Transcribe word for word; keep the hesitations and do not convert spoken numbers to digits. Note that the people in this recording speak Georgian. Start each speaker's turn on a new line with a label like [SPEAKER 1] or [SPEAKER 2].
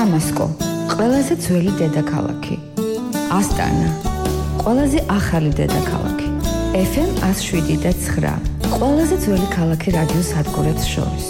[SPEAKER 1] დამასკო, ყველაზე ძველი დედაქალაქი. ასტანა, ყველაზე ახალი დედაქალაქი. ეფ ემ one oh seven და nine, ყველაზე ძველი ქალაქი რადიო სადგურებს შორის.